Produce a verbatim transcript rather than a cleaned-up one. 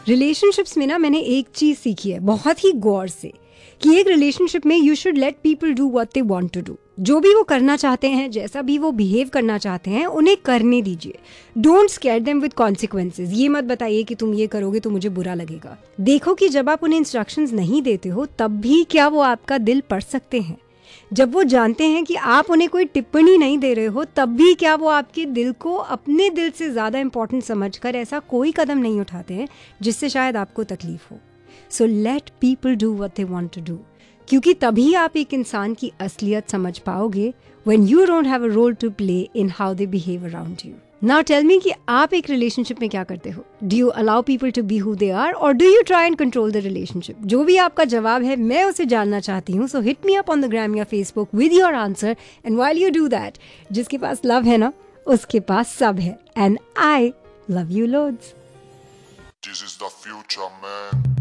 Relationships में ना मैंने एक चीज सीखी है बहुत ही गौर से कि एक रिलेशनशिप में you should let people do what they want to do. जो भी वो करना चाहते हैं, जैसा भी वो बिहेव करना चाहते हैं, उन्हें करने दीजिए। Don't square them with consequences. ये मत बताइए कि तुम ये करोगे तो मुझे बुरा लगेगा। देखो कि जब आप उन्हें इंस्ट्रक्शंस नहीं देते हो तब भी क्या वो आपका दिल पढ़ सकते हैं। जब वो जानते हैं कि आप उन्हें कोई टिप्पणी नहीं दे रहे हो तब भी क्या वो आपके दिल को अपने दिल से ज़्यादा इंपॉर्टेंट समझकर ऐसा कोई कदम नहीं उठाते हैं जिससे शायद आपको तकलीफ हो। So let people do what they want to do, क्योंकि तभी आप एक इंसान की असलियत समझ पाओगे when you don't have a role to play in how they behave around you. Now tell me कि आप एक रिलेशनशिप में क्या करते हो? Do you allow people to be who they are और do you try and control the relationship? जो भी आपका जवाब है मैं उसे जानना चाहती हूँ। सो hit me up on the gram या Facebook with your answer, and while you do that, जिसके पास लव है ना उसके पास सब है। And I love you loads. This is the future, man.